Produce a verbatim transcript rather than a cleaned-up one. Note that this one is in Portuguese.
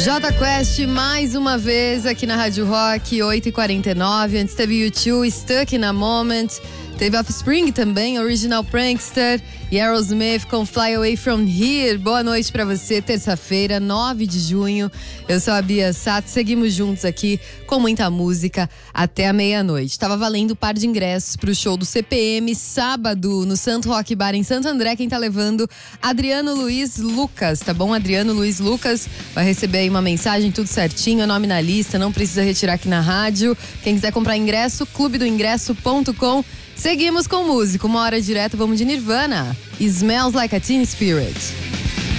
Jota Quest mais uma vez aqui na Rádio Rock, oito e quarenta e nove. Antes teve U dois, Stuck in a Moment. Teve Offspring também, Original Prankster e Aerosmith com Fly Away From Here. Boa noite pra você, terça-feira, nove de junho. Eu sou a Bia Sato, seguimos juntos aqui com muita música até a meia-noite. Tava valendo um par de ingressos pro show do C P M, sábado, no Santo Rock Bar em Santo André. Quem tá levando? Adriano Luiz Lucas, tá bom? Adriano Luiz Lucas vai receber aí uma mensagem, tudo certinho, nome na lista, não precisa retirar aqui na rádio. Quem quiser comprar ingresso, clube do ingresso ponto com. Seguimos com música, uma hora direto, vamos de Nirvana. Smells Like a Teen Spirit.